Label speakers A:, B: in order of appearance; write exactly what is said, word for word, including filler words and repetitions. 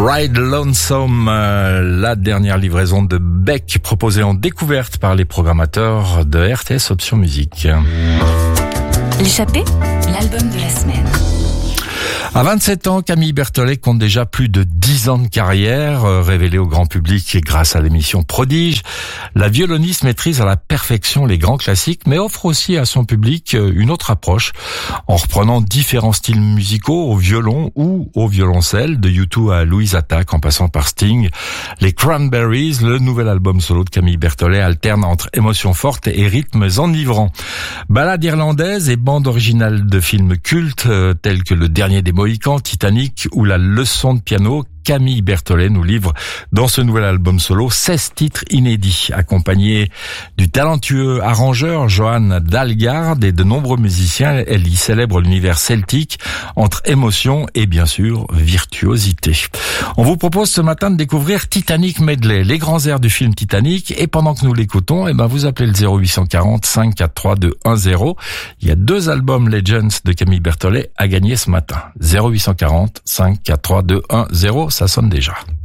A: Ride Lonesome, euh, la dernière livraison de Beck proposée en découverte par les programmateurs de R T S Option Musique.
B: L'échappée, l'album de la semaine.
A: À vingt-sept ans, Camille Berthollet compte déjà plus de dix ans de carrière, euh, révélée au grand public grâce à l'émission Prodige. La violoniste maîtrise à la perfection les grands classiques, mais offre aussi à son public une autre approche, en reprenant différents styles musicaux au violon ou au violoncelle, de U deux à Louise Attaque en passant par Sting. Les Cranberries, le nouvel album solo de Camille Berthollet, alterne entre émotions fortes et rythmes enivrants. Ballade irlandaise et bande originale de films cultes euh, tels que Le Dernier des Mohicans, Titanic ou La Leçon de piano, Camille Berthollet nous livre dans ce nouvel album solo seize titres inédits, accompagnés du talentueux arrangeur Johan Dalgarde et de nombreux musiciens. Elle y célèbre l'univers celtique entre émotion et bien sûr virtuosité. On vous propose ce matin de découvrir Titanic Medley, les grands airs du film Titanic, et pendant que nous l'écoutons, eh ben vous appelez le zéro huit cent quarante, cinq quatre trois, deux un zéro. Il y a deux albums Legends de Camille Berthollet à gagner ce matin. zéro huit cent quarante, cinq quatre trois, deux un zéro. Ça sonne déjà.